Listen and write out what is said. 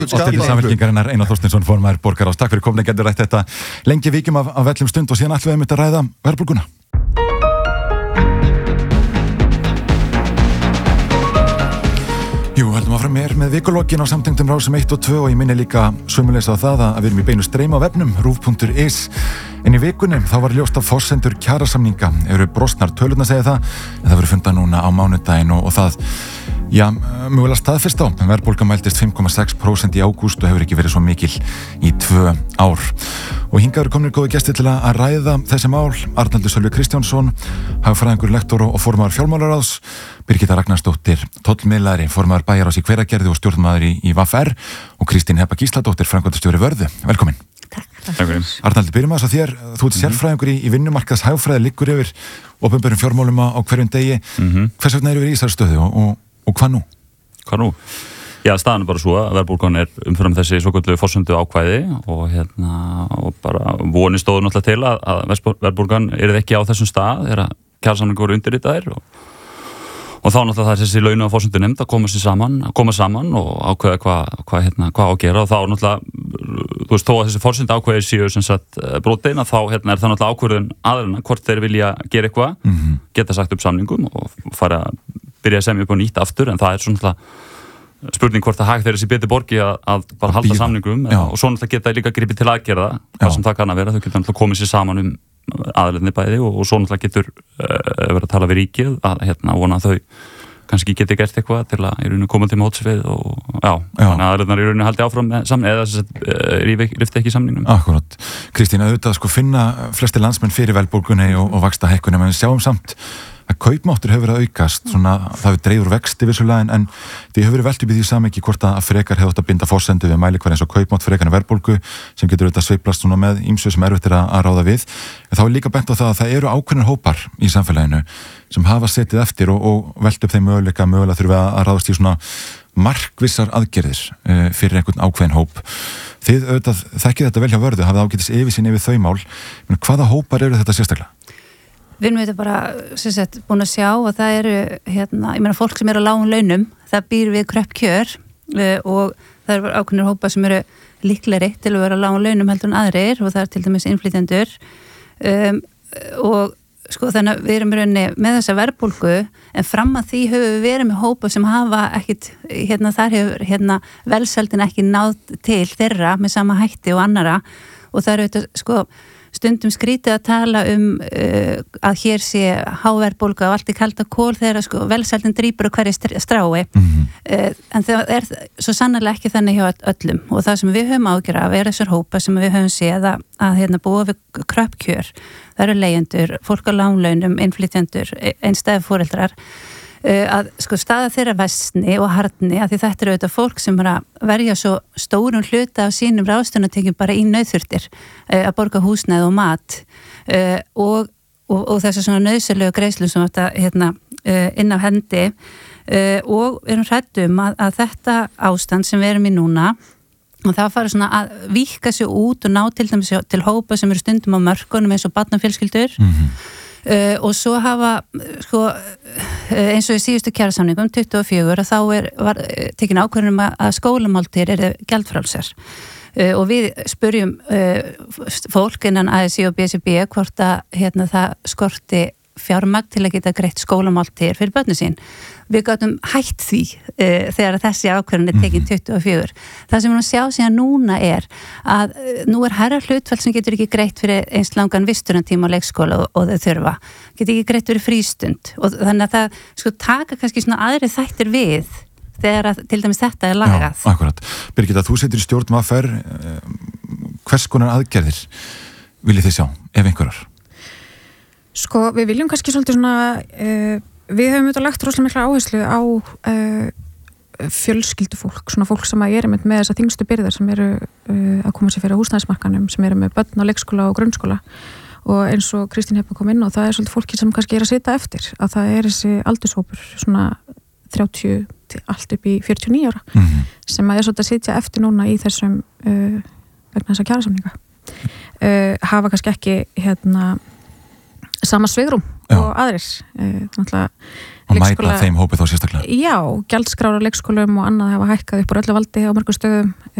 Oddviti Samfylkingarinnar Einar Þorsteinsson formaður Borgarráðs. Takk fyrir komin, getur rætt þetta lengi víkjum af vellum stund og síðan ætlum við einmitt að ræða verðbólguna. Jú, heldum áfram með vikulokin á samtengdum Rásum 1 og 2 og ég minni líka sömuleiðis á það að við erum í beinu streymi á vefnum rúv.is. En í vikunni þá var ljóst að forsendur kjarasamninga eru brostnar, tölurnar segja það, en það verður fundað núna á mánudaginn og það mögulega staðfest á. Verðbólga mældist 5,6% í ágúst og hefur ekki verið svo mikil í 2 ár. Og hingað eru komnir góði gestir til að ræða þessi mál. Arnaldur Sölvi Kristjánsson, hagfræðingur, lektor og formaður fjármálaráðs, Birgitta Ragnarsdóttir, tollmiðlari, formaður bæjarráðs í Hveragerði og stjórnarmaður í VR og Kristín Heba Gísladóttir, framkvæmdastjóri Vörðu. Velkomin. Takk. Arnaldur, byrjum að þér. Þú ert sérfræðingur í vinnumarkaðs hagfræði, liggur yfir opinberum fjármálum á hverjum degi. Hvers vegna eru við í þessari stöðu og hvað nú? Hvað nú? Já, staðan er bara svo að verðbólgan umfram þessi svokölluðu forsendu ákvæði og bara vonir stóðu náttúrulega til að verðbólgan yrði ekki á þessum stað þegar kjarasamningar voru undirritaðir og þá náttúrulega það er þessi launu og forsendu nefnd að koma saman og ákveða hvað á að gera og þá náttúrulega, þú veist, þó að þessi forsendu ákvæði séu sem sagt brotin að þá er það náttúrulega ákvörðun aðilana hvort þeir vilja gera eitthvað, geta sagt upp samningum og fara að byrja að semja upp á nýtt aftur, en það er svona spurning hvort það hag þeirra sér betur borgi að bara halda samningum og svo náttúrulega geta líka gripið til aðgerða hvað sem það kann að vera, þau geta náttúrulega komið sér saman aðilarnir bæði og svo náttúrulega getur verið að tala við ríkið að vona að þau kannski geti gert eitthvað til að í rauninu koma til móts við og þannig að aðilarnar í rauninu haldi áfram með samning eða rifti ekki samningnum. Akkurat. Kristín, auðvitað finna flestir landsmenn fyrir verðbólgunni og vaxtahækkunum, en við sjáum samt að kaupmáttur hefur verið að aukast, það hefur dregið úr vexti vissulega, en því hefur verið velt upp í því samhengi hvort að frekar hefur átt að binda forsendu við mælikvarða eins og kaupmátt frekar en verðbólgu sem getur auðvitað sveiflast með ýmsu sem erfitt að ráða við. En þá er líka bent á það að það eru ákveðnir hópar í samfélaginu sem hafa setið eftir og velt upp þeim mögulega þurfa að ráðast í markvissar aðgerðir fyrir einhvern ákveðin hóp. Þið auðvitað þekkið þetta vel hjá Vörðu, hafið ágætis yfirsýn yfir þau mál. Men hvaða hópar eru þetta sérstaklega? Við erum þetta bara búin að sjá að það eru ég meina fólk sem eru á lágum launum, það býr við kröpp kjör og það eru ákveðnir hópar sem eru líklegri til að vera á lágum launum heldur en aðrir og það er til dæmis innflytjendur og þannig að við erum í rauninni með þessa verðbólgu en fram að því höfum við verið með hópa sem hafa ekkit, þar hefur velsældin ekki náð til þeirra með sama hætti og annara og það eru þetta stundum skrítið að tala að hér sé háverðbólga og allt í kalda kól þegar velsældin drýpur á hverju strái en það er svo sannarlega ekki þannig hjá öllum og það sem við höfum ágjörð af er þessar hópa sem við höfum séð að búa við kröpp kjör. Það eru leigjendur, fólk á láglaunum, innflytjendur, einstæðu foreldrar að staða þeirra versni og harðni að því þetta eru auðvitað fólk sem er að verja svo stórum hluta af sínum ráðstöfunartekjum bara í nauðþurftir að borga húsnæði og mat og þessar svona nauðsynlegu greiðslur sem þetta inn á hendi og erum hræddum að þetta ástand sem við erum í núna og það fara svona að víkka sig út og ná til dæmis til hópa sem eru stundum á mörkunum eins og barnafjölskyldur og svo hafa eins og í síðustu kjarasamningum 24 þá var tekin ákvörðun að skólamáltíðir eru gjaldfrjálsar og við spurjum fólk innan ASÍ og BSRB hvort að það skorti fjármagn til að geta greitt skólamáltíðir fyrir börnin sín. Við gátum hætt því þegar þessi ákvörðun tekin 24. Það sem við sjá síðan núna er að nú er hærra hlutfall sem getur ekki greitt fyrir eins langan vistunartíma á leikskóla og þau þurfa. Getur ekki greitt fyrir frístund og þannig að það taka kannski svona aðri þættir við þegar að til dæmis þetta er lagað. Já, akkurat. Birgitta, þú setur í stjórn VR, hvers konar aðgerðir viljið þið sjá, ef einhverjar? Við viljum kannski svolítið við höfum auðvitað lagt rosalega mikla áherslu á fjölskyldufólk, svona fólk sem er með þessa þyngstu byrðar sem eru að koma sér fyrir húsnæðismarkanum, sem eru með börn á leikskóla og grunnskóla og eins og Kristín Heba kom inn og það er svolítið fólki sem kannski að sitja eftir, að það er þessi aldurshópur svona 30 til allt upp í 49 ára sem að svolítið að sitja eftir núna í þessum vegna þessa kjarasamninga hafa kannski ekki sama svigrum og aðrir Og mæta þeim hópi þá sérstaklega? Já, gjaldskrár á leikskólum og annað hafa hækkað upp úr öllu valdi á mörgum stöðum.